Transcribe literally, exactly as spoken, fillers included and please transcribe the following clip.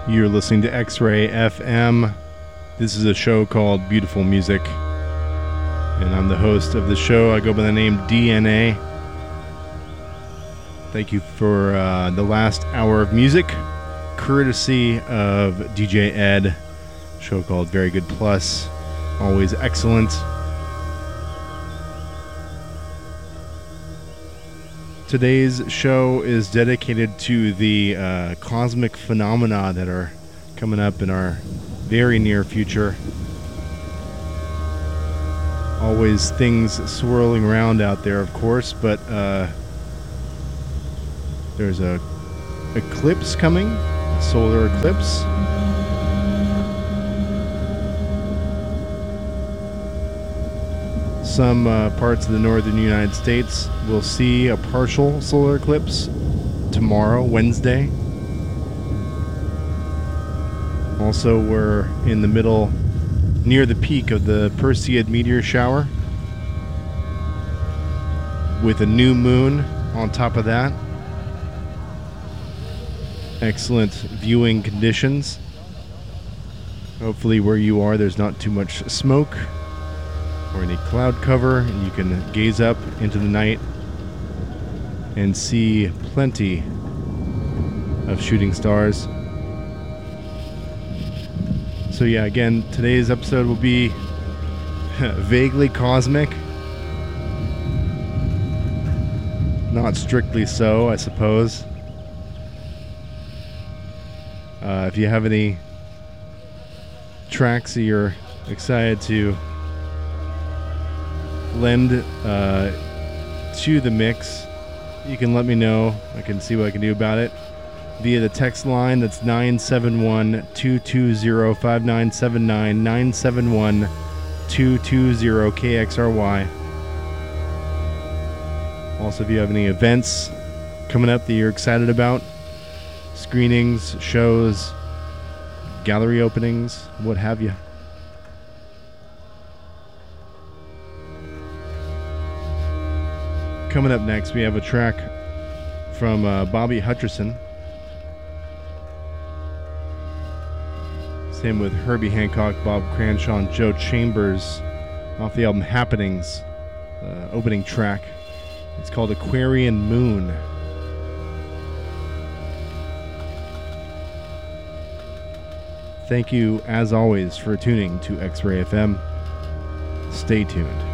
You're listening to X-Ray F M. This is a show called Beautiful Music, and I'm the host of the show. I go by the name D N A. Thank you for uh, the last hour of music, courtesy of D J Ed. A show called Very Good Plus, always excellent. Today's show is dedicated to the uh, cosmic phenomena that are coming up in our very near future. Always things swirling around out there, of course, but uh, there's a eclipse coming, a solar eclipse. Some uh, parts of the northern United States will see a partial solar eclipse tomorrow, Wednesday. Also, we're in the middle, near the peak of the Perseid meteor shower, with a new moon on top of that. Excellent viewing conditions. Hopefully where you are there's not too much smoke or any cloud cover, and you can gaze up into the night and see plenty of shooting stars. So yeah, again, today's episode will be vaguely cosmic. Not strictly so, I suppose. Uh, if you have any tracks that you're excited to lend uh, to the mix, you can let me know. I can see what I can do about it via the text line. That's nine seven one, two two zero, five nine seven nine, nine seven one, two two zero, K X R Y. Also, if you have any events coming up that you're excited about, screenings, shows, gallery openings, what have you. Coming up next, we have a track from uh, Bobby Hutcherson. Same with Herbie Hancock, Bob Cranshaw, and Joe Chambers off the album Happenings, uh, opening track. It's called Aquarian Moon. Thank you, as always, for tuning to X-Ray F M. Stay tuned.